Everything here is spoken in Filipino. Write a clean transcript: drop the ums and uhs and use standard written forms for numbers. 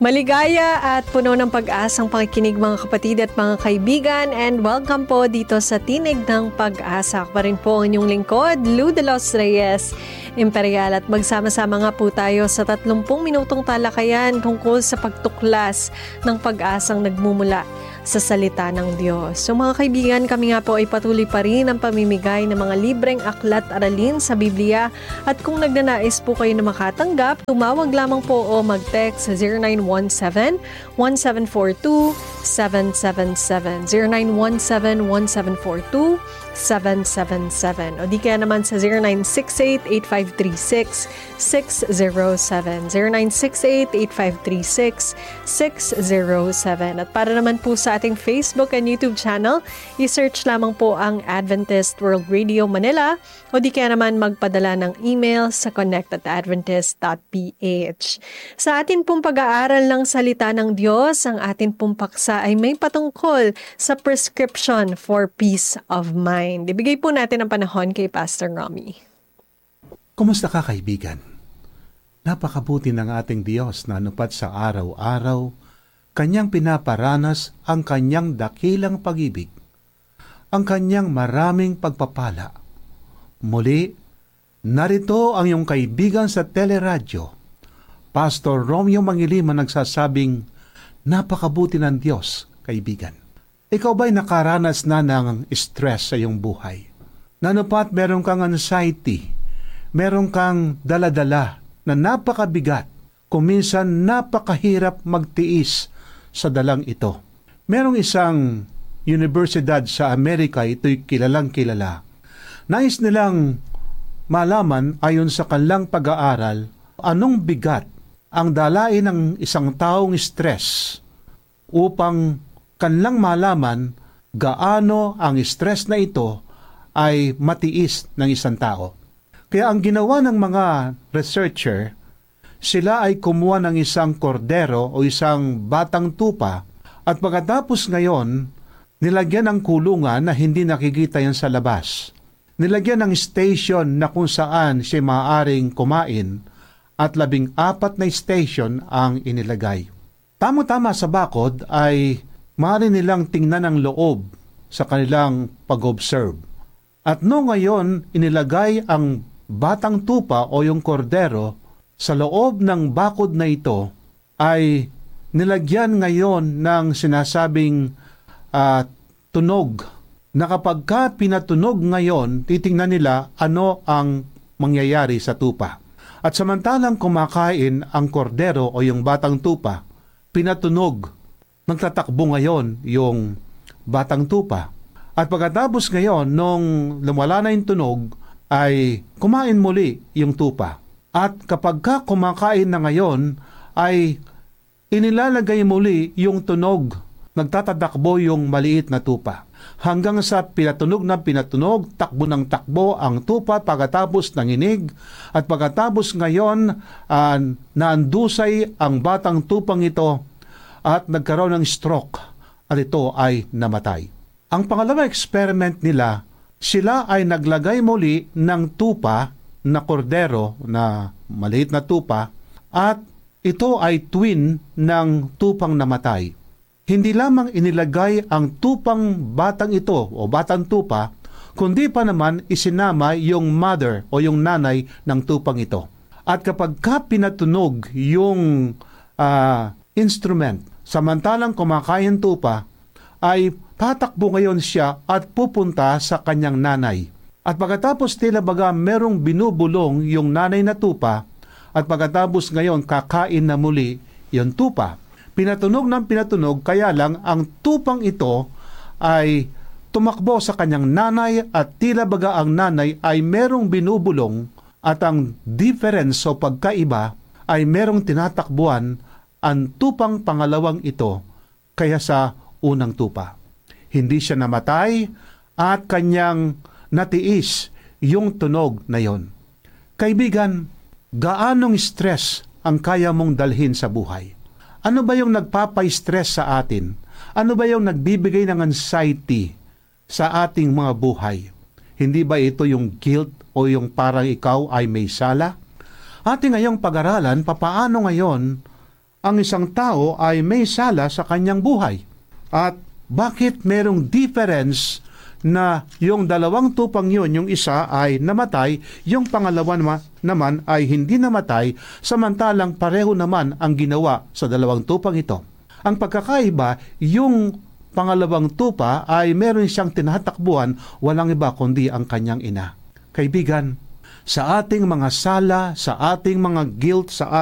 Maligaya at puno ng pag-asang pakikinig mga kapatid at mga kaibigan, and welcome po dito sa Tinig ng Pag-asa. Ako pa rin po ang inyong lingkod, Lou de los Reyes Imperial, at magsama-sama nga po tayo sa 30 minutong talakayan tungkol sa pagtuklas ng pag-asang nagmumula sa salita ng Diyos. So mga kaibigan, kami nga po ay patuloy pa rin ang pamimigay ng mga libreng aklat aralin sa Biblia, at kung nagnanais po kayo na makatanggap, tumawag lamang po o mag-text sa 0917-1742-777 0917-1742-777 o di kaya naman sa 0968-8536-607 0968-8536-607. At para naman po sa ating Facebook and YouTube channel, i-search lamang po ang Adventist World Radio Manila o di kaya naman magpadala ng email sa connect@adventist.ph. Sa atin pong pag-aaral ng salita ng Diyos, ang atin pong paksa ay may patungkol sa prescription for peace of mind. Ibigay po natin ang panahon kay Pastor Romy. Kumusta ka, kaibigan? Napakabuti ng ating Diyos na anupat sa araw-araw, Kanyang pinaparanas ang Kanyang dakilang pag-ibig, ang Kanyang maraming pagpapala. Muli, narito ang iyong kaibigan sa teleradyo, Pastor Romeo Mangiliman, nagsasabing, napakabuti ng Diyos, kaibigan. Ikaw ba'y nakaranas na ng stress sa iyong buhay? Nanupat meron kang anxiety, meron kang daladala na napakabigat, kung minsan napakahirap magtiis sa dalang ito. Merong isang universidad sa Amerika, ito'y kilalang kilala. Nais nilang malaman ayon sa kanilang pag-aaral, anong bigat ang dalain ng isang taong stress upang kanilang malaman gaano ang stress na ito ay matiis ng isang tao. Kaya ang ginawa ng mga researcher, sila ay kumuha ng isang kordero o isang batang tupa, at pagkatapos ngayon, nilagyan ng kulungan na hindi nakikita yan sa labas. Nilagyan ng station na kung saan siya maaaring kumain, at 14 na station ang inilagay. Tama-tama sa bakod ay maaari nilang tingnan ang loob sa kanilang pag-observe. At no ngayon inilagay ang batang tupa o yung kordero sa loob ng bakod na ito, ay nilagyan ngayon ng sinasabing tunog, na kapag ka pinatunog ngayon, titingnan nila ano ang mangyayari sa tupa. At samantalang kumakain ang kordero o yung batang tupa, pinatunog, nagtatakbo ngayon yung batang tupa. At pagkatapos ngayon, nung lumala na yung tunog, ay kumain muli yung tupa. At kapag ka kumakain na ngayon, ay inilalagay muli yung tunog. Nagtatadakbo yung maliit na tupa. Hanggang sa pinatunog na pinatunog, takbo ng takbo ang tupa pagkatapos nanginig. At pagkatapos ngayon, naandusay ang batang tupang ito at nagkaroon ng stroke. At ito ay namatay. Ang pangalawang experiment nila, sila ay naglagay muli ng tupa na kordero, na maliit na tupa, at ito ay twin ng tupang namatay. Hindi lamang inilagay ang tupang batang ito o batang tupa, kundi pa naman isinama yung mother o yung nanay ng tupang ito. At kapag ka pinatunog yung instrument, samantalang kumakain tupa, ay tatakbo ngayon siya at pupunta sa kanyang nanay. At pagkatapos tila baga merong binubulong yung nanay na tupa, at pagkatapos ngayon kakain na muli yung tupa. Pinatunog ng pinatunog, kaya lang ang tupang ito ay tumakbo sa kanyang nanay, at tila baga ang nanay ay merong binubulong, at ang difference o pagkaiba ay merong tinatakbuhan ang tupang pangalawang ito kaya sa unang tupa. Hindi siya namatay at kanyang natiis yung tunog na yon. Kaibigan, gaanong stress ang kaya mong dalhin sa buhay? Ano ba yung nagpapa-stress sa atin? Ano ba yung nagbibigay ng anxiety sa ating mga buhay? Hindi ba ito yung guilt o yung parang ikaw ay may sala? Ating ngayong pag-aralan, papaano ngayon ang isang tao ay may sala sa kanyang buhay? At bakit merong difference na yung dalawang tupang yun, yung isa ay namatay, yung pangalawa naman ay hindi namatay, samantalang pareho naman ang ginawa sa dalawang tupang ito? Ang pagkakaiba, yung pangalawang tupa ay meron siyang tinatakbuhan, walang iba kundi ang kanyang ina. Kaibigan, sa ating mga sala, sa ating mga guilt, sa